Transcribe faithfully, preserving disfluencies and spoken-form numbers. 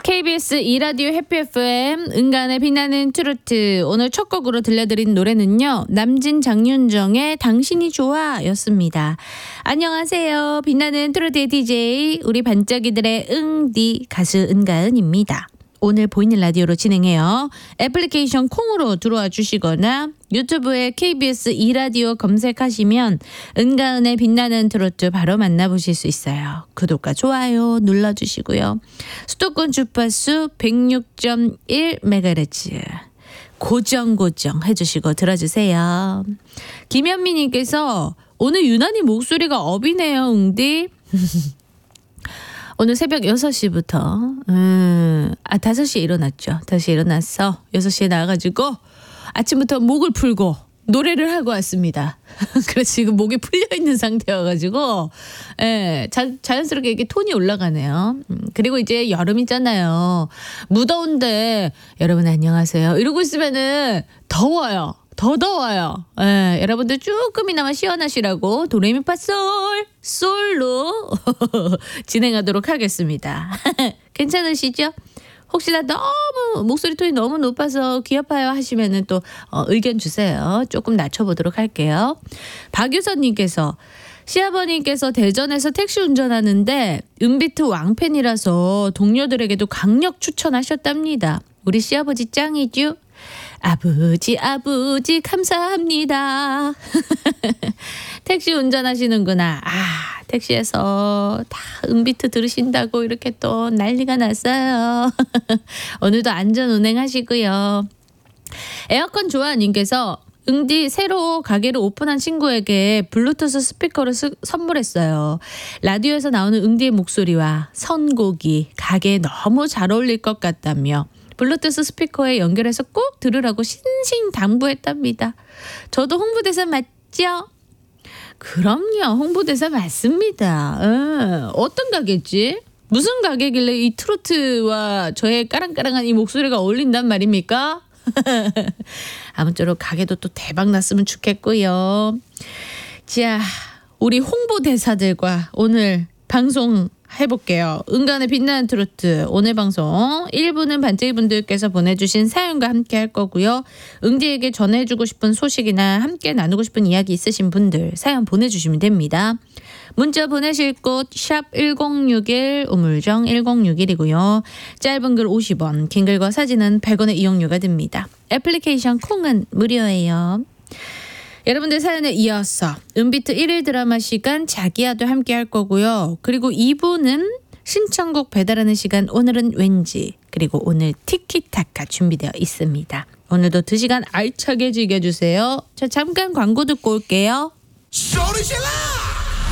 케이비에스 이 라디오 해피 에프엠 은간의 빛나는 트로트. 오늘 첫 곡으로 들려드린 노래는요, 남진 장윤정의 당신이 좋아 였습니다. 안녕하세요, 빛나는 트로트의 디제이 우리 반짝이들의 응디 가수 은가은입니다. 오늘 보이는 라디오로 진행해요. 애플리케이션 콩으로 들어와 주시거나 유튜브에 케이비에스 이 라디오 검색하시면 은가은의 빛나는 트로트 바로 만나보실 수 있어요. 구독과 좋아요 눌러주시고요. 수도권 주파수 백육 점 일 메가헤르츠 고정 고정 해주시고 들어주세요. 김현미님께서 오늘 유난히 목소리가 업이네요, 응디. 오늘 새벽 여섯 시부터 음, 아 다섯 시에 일어났죠. 다시 일어났어. 여섯 시에 나와가지고 아침부터 목을 풀고 노래를 하고 왔습니다. 그래서 지금 목이 풀려있는 상태여가지고 예, 자, 자연스럽게 이게 톤이 올라가네요. 음, 그리고 이제 여름이잖아요. 무더운데 여러분 안녕하세요 이러고 있으면은 더워요. 더 더워요. 예, 여러분들 조금이나마 시원하시라고 도레미파솔 솔로 진행하도록 하겠습니다. 괜찮으시죠? 혹시나 너무 목소리 톤이 너무 높아서 귀 아파요 하시면은 또 어, 의견 주세요. 조금 낮춰보도록 할게요. 박유선님께서 시아버님께서 대전에서 택시 운전하는데 은비트 왕팬이라서 동료들에게도 강력 추천하셨답니다. 우리 시아버지 짱이죠? 아버지 아버지 감사합니다. 택시 운전하시는구나. 아, 택시에서 다 은비트 들으신다고 이렇게 또 난리가 났어요. 오늘도 안전 운행하시고요. 에어컨 좋아님께서 응디 새로 가게를 오픈한 친구에게 블루투스 스피커를 스, 선물했어요. 라디오에서 나오는 응디의 목소리와 선곡이 가게에 너무 잘 어울릴 것 같다며 블루투스 스피커에 연결해서 꼭 들으라고 신신당부했답니다. 저도 홍보대사 맞죠? 그럼요, 홍보대사 맞습니다. 어, 어떤 가게지? 무슨 가게길래 이 트로트와 저의 까랑까랑한 이 목소리가 어울린단 말입니까? 아무쪼록 가게도 또 대박 났으면 좋겠고요. 자, 우리 홍보대사들과 오늘 방송 해볼게요. 은간의 빛나는 트로트 오늘 방송 일 부는 반짝이분들께서 보내주신 사연과 함께 할 거고요. 응디에게 전해주고 싶은 소식이나 함께 나누고 싶은 이야기 있으신 분들 사연 보내주시면 됩니다. 문자 보내실 곳 샵 일공육일 우물정 일공육일이고요. 짧은 글 오십 원, 긴 글과 사진은 백 원의 이용료가 듭니다. 애플리케이션 콩은 무료예요. 여러분들 사연에 이어서 은비트 일 일 드라마 시간 자기야도 함께 할 거고요. 그리고 이 부는 신청곡 배달하는 시간 오늘은 왠지, 그리고 오늘 티키타카 준비되어 있습니다. 오늘도 두 시간 알차게 즐겨주세요. 저 잠깐 광고 듣고 올게요. 소리 질러!